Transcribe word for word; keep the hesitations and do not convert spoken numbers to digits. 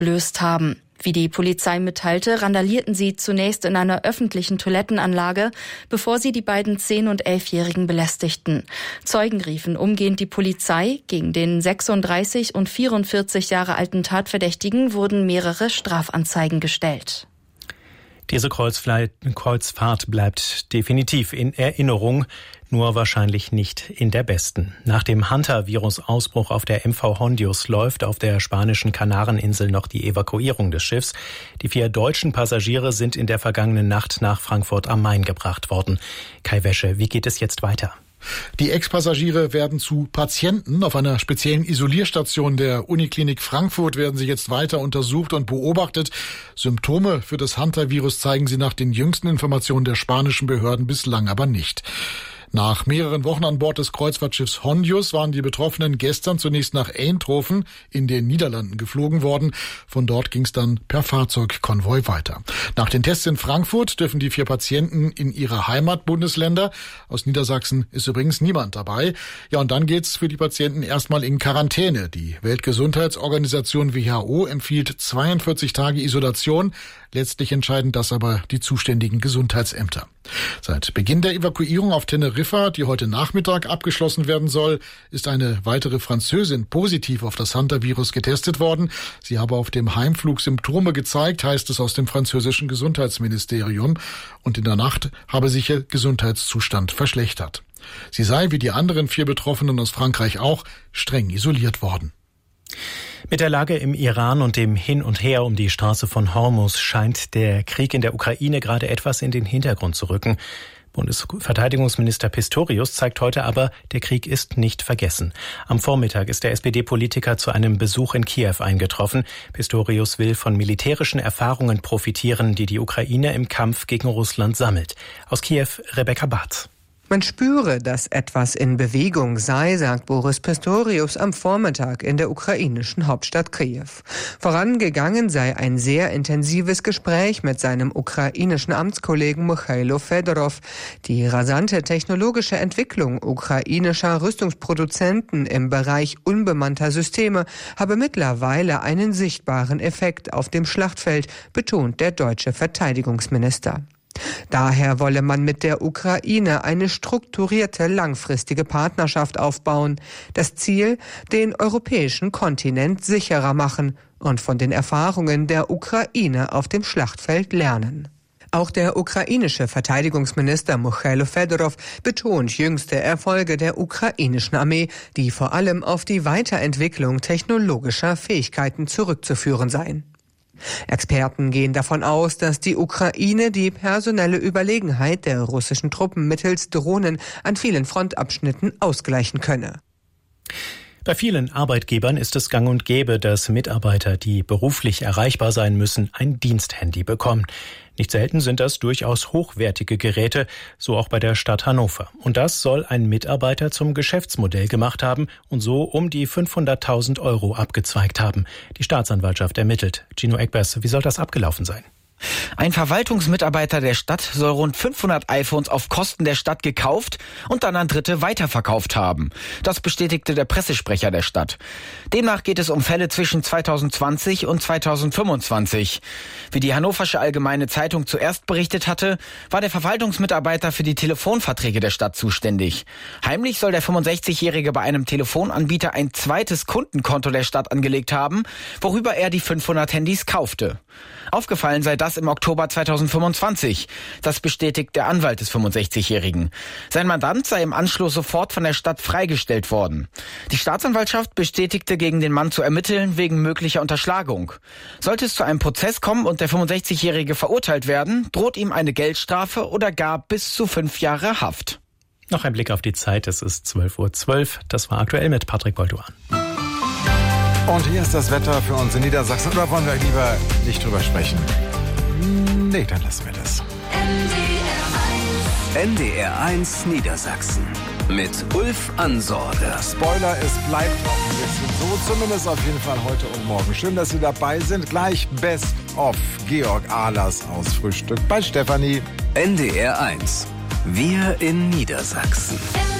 gelöst haben. Wie die Polizei mitteilte, randalierten sie zunächst in einer öffentlichen Toilettenanlage, bevor sie die beiden zehn- und elfjährigen belästigten. Zeugen riefen umgehend die Polizei. Gegen den sechsunddreißig und vierundvierzig Jahre alten Tatverdächtigen wurden mehrere Strafanzeigen gestellt. Diese Kreuzfahrt bleibt definitiv in Erinnerung, nur wahrscheinlich nicht in der besten. Nach dem Hunter-Virus-Ausbruch auf der M V Hondius läuft auf der spanischen Kanareninsel noch die Evakuierung des Schiffs. Die vier deutschen Passagiere sind in der vergangenen Nacht nach Frankfurt am Main gebracht worden. Kai Wäsche, wie geht es jetzt weiter? Die Ex-Passagiere werden zu Patienten. Auf einer speziellen Isolierstation der Uniklinik Frankfurt werden sie jetzt weiter untersucht und beobachtet. Symptome für das Hunter-Virus zeigen sie nach den jüngsten Informationen der spanischen Behörden bislang aber nicht. Nach mehreren Wochen an Bord des Kreuzfahrtschiffs Hondius waren die Betroffenen gestern zunächst nach Eindhoven in den Niederlanden geflogen worden. Von dort ging es dann per Fahrzeugkonvoi weiter. Nach den Tests in Frankfurt dürfen die vier Patienten in ihre Heimatbundesländer. Aus Niedersachsen ist übrigens niemand dabei. Ja, und dann geht's für die Patienten erstmal in Quarantäne. Die Weltgesundheitsorganisation W H O empfiehlt zweiundvierzig Tage Isolation. Letztlich entscheiden das aber die zuständigen Gesundheitsämter. Seit Beginn der Evakuierung auf Teneriffa, die heute Nachmittag abgeschlossen werden soll, ist eine weitere Französin positiv auf das Hunter-Virus getestet worden. Sie habe auf dem Heimflug Symptome gezeigt, heißt es aus dem französischen Gesundheitsministerium. Und in der Nacht habe sich ihr Gesundheitszustand verschlechtert. Sie sei, wie die anderen vier Betroffenen aus Frankreich auch, streng isoliert worden. Mit der Lage im Iran und dem Hin und Her um die Straße von Hormuz scheint der Krieg in der Ukraine gerade etwas in den Hintergrund zu rücken. Bundesverteidigungsminister Pistorius zeigt heute aber, der Krieg ist nicht vergessen. Am Vormittag ist der S P D-Politiker zu einem Besuch in Kiew eingetroffen. Pistorius will von militärischen Erfahrungen profitieren, die die Ukraine im Kampf gegen Russland sammelt. Aus Kiew, Rebecca Barth. Man spüre, dass etwas in Bewegung sei, sagt Boris Pistorius am Vormittag in der ukrainischen Hauptstadt Kiew. Vorangegangen sei ein sehr intensives Gespräch mit seinem ukrainischen Amtskollegen Michailo Fedorov. Die rasante technologische Entwicklung ukrainischer Rüstungsproduzenten im Bereich unbemannter Systeme habe mittlerweile einen sichtbaren Effekt auf dem Schlachtfeld, betont der deutsche Verteidigungsminister. Daher wolle man mit der Ukraine eine strukturierte, langfristige Partnerschaft aufbauen. Das Ziel, den europäischen Kontinent sicherer machen und von den Erfahrungen der Ukraine auf dem Schlachtfeld lernen. Auch der ukrainische Verteidigungsminister Michailo Fedorov betont jüngste Erfolge der ukrainischen Armee, die vor allem auf die Weiterentwicklung technologischer Fähigkeiten zurückzuführen seien. Experten gehen davon aus, dass die Ukraine die personelle Überlegenheit der russischen Truppen mittels Drohnen an vielen Frontabschnitten ausgleichen könne. Bei vielen Arbeitgebern ist es gang und gäbe, dass Mitarbeiter, die beruflich erreichbar sein müssen, ein Diensthandy bekommen. Nicht selten sind das durchaus hochwertige Geräte, so auch bei der Stadt Hannover. Und das soll ein Mitarbeiter zum Geschäftsmodell gemacht haben und so um die fünfhunderttausend Euro abgezweigt haben. Die Staatsanwaltschaft ermittelt. Gino Eckbers, wie soll das abgelaufen sein? Ein Verwaltungsmitarbeiter der Stadt soll rund fünfhundert iPhones auf Kosten der Stadt gekauft und dann an Dritte weiterverkauft haben. Das bestätigte der Pressesprecher der Stadt. Demnach geht es um Fälle zwischen zweitausendzwanzig und zweitausendfünfundzwanzig. Wie die Hannoversche Allgemeine Zeitung zuerst berichtet hatte, war der Verwaltungsmitarbeiter für die Telefonverträge der Stadt zuständig. Heimlich soll der fünfundsechzigjährige bei einem Telefonanbieter ein zweites Kundenkonto der Stadt angelegt haben, worüber er die fünfhundert Handys kaufte. Aufgefallen sei das im Oktober zweitausendfünfundzwanzig. Das bestätigt der Anwalt des fünfundsechzigjährigen. Sein Mandant sei im Anschluss sofort von der Stadt freigestellt worden. Die Staatsanwaltschaft bestätigte, gegen den Mann zu ermitteln wegen möglicher Unterschlagung. Sollte es zu einem Prozess kommen und der fünfundsechzigjährige verurteilt werden, droht ihm eine Geldstrafe oder gar bis zu fünf Jahre Haft. Noch ein Blick auf die Zeit. Es ist zwölf Uhr zwölf. Das war aktuell mit Patrick Bolduan. Und hier ist das Wetter für uns in Niedersachsen. Oder wollen wir lieber nicht drüber sprechen? Nee, dann lassen wir das. N D R eins Niedersachsen mit Ulf Ansorge. Spoiler, es bleibt noch ein bisschen so, zumindest auf jeden Fall heute und morgen. Schön, dass Sie dabei sind. Gleich Best of Georg Ahlers aus Frühstück bei Stefanie. N D R eins. Wir in Niedersachsen.